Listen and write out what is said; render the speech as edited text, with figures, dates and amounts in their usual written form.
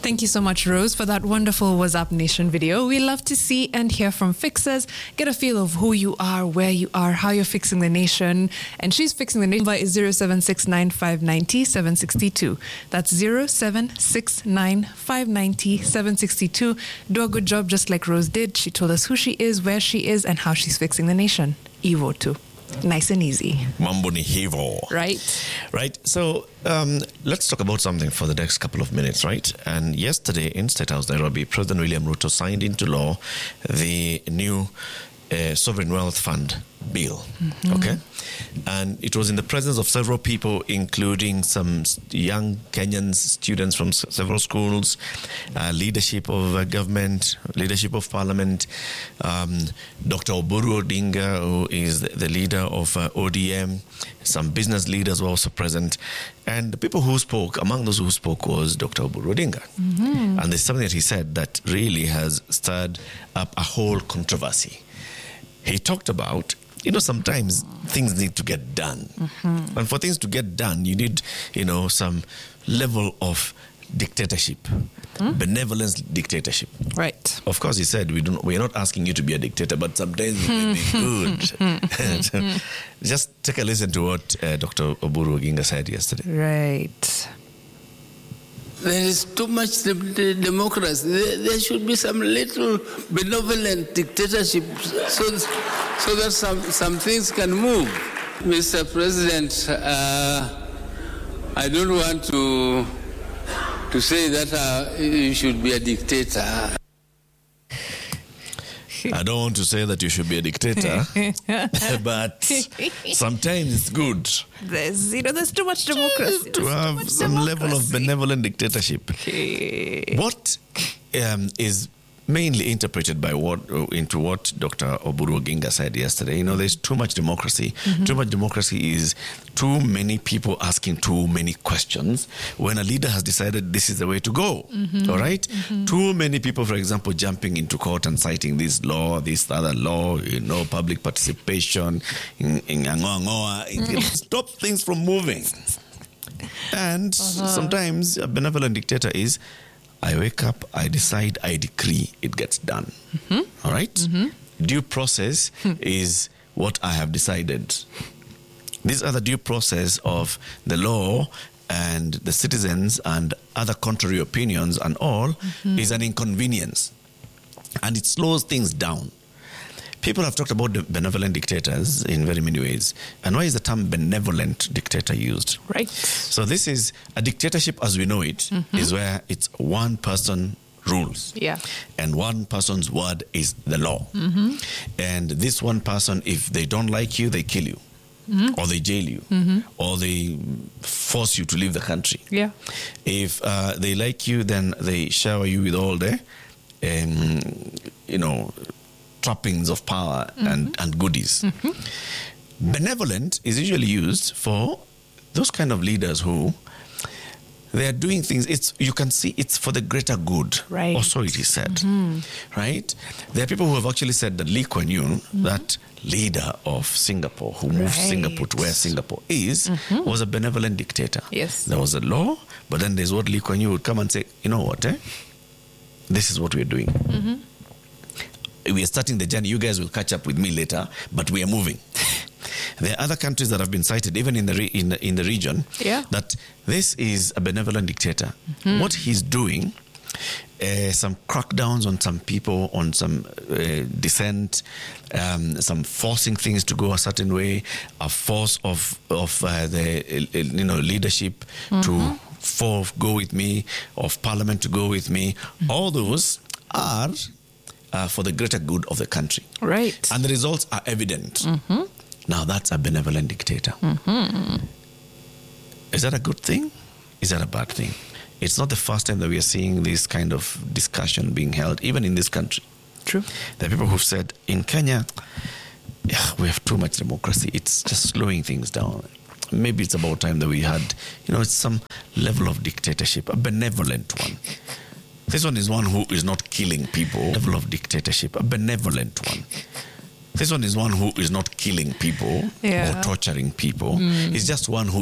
Thank you so much, Rose, for that wonderful What's Up Nation video. We love to see and hear from fixers, get a feel of who you are, where you are, how you're fixing the nation. And she's fixing the nation. Number is 0769590762. That's 0769590762. Do a good job just like Rose did. She told us who she is, where she is, and how she's fixing the nation. Evo too. Nice and easy. Mambo ni hivo. Right. Right. So let's talk about something for the next couple of minutes, right? And yesterday in State House, Nairobi, President William Ruto signed into law the new Sovereign Wealth Fund bill. Mm-hmm. Okay. And it was in the presence of several people, including some young Kenyan students from several schools, leadership of government, leadership of parliament, Dr. Oburu Odinga, who is the leader of ODM, some business leaders were also present. And the people who spoke, among those who spoke was Dr. Oburu Odinga. Mm-hmm. And there's something that he said that really has stirred up a whole controversy. He talked about, sometimes things need to get done. Mm-hmm. And for things to get done, you need, some level of dictatorship, benevolence dictatorship. Right. Of course, he said, we're not asking you to be a dictator, but sometimes it may be good. Just take a listen to what Dr. Oburu Oginga said yesterday. Right. There is too much democracy. There should be some little benevolent dictatorship so that some things can move. Mr. President, I don't want to say that you should be a dictator. I don't want to say that you should be a dictator, but sometimes it's good. There's too much democracy. To have some level of benevolent dictatorship. Okay. What is mainly interpreted into what Dr. Oburu Oginga said yesterday, there's too much democracy. Mm-hmm. Too much democracy is too many people asking too many questions when a leader has decided this is the way to go. Mm-hmm. All right? Mm-hmm. Too many people, for example, jumping into court and citing this law, this other law, public participation, stop things from moving. And sometimes a benevolent dictator is, I wake up, I decide, I decree, it gets done. Mm-hmm. All right? Mm-hmm. Due process is what I have decided. These are the due process of the law and the citizens and other contrary opinions and all is an inconvenience. And it slows things down. People have talked about the benevolent dictators in very many ways. And why is the term benevolent dictator used? Right. So this is a dictatorship as we know it, is where it's one person rules. Yeah. And one person's word is the law. Mm-hmm. And this one person, if they don't like you, they kill you. Mm-hmm. Or they jail you. Mm-hmm. Or they force you to leave the country. Yeah. If they like you, then they shower you with all the, trappings of power and goodies. Mm-hmm. Benevolent is usually used for those kind of leaders who they are doing things. You can see it's for the greater good. Right. Or so it is said. Mm-hmm. Right? There are people who have actually said that Lee Kuan Yew, that leader of Singapore, who moved Singapore to where Singapore is, was a benevolent dictator. Yes. There was a law, but then there's what Lee Kuan Yew would come and say, you know what, this is what we're doing. Mm-hmm. We are starting the journey. You guys will catch up with me later, but we are moving. There are other countries that have been cited, even in the region, that this is a benevolent dictator. Mm-hmm. What he's doing, some crackdowns on some people, on some dissent, some forcing things to go a certain way, a force of the leadership to go with me, of parliament to go with me. Mm-hmm. All those are for the greater good of the country. Right. And the results are evident. Mm-hmm. Now that's a benevolent dictator. Mm-hmm. Is that a good thing? Is that a bad thing? It's not the first time that we are seeing this kind of discussion being held, even in this country. True. There are people who've said, in Kenya, we have too much democracy. It's just slowing things down. Maybe it's about time that we had, it's some level of dictatorship, a benevolent one. This one is one who is not killing people. Level of dictatorship, a benevolent one. This one is one who is not killing people or torturing people. It's just one who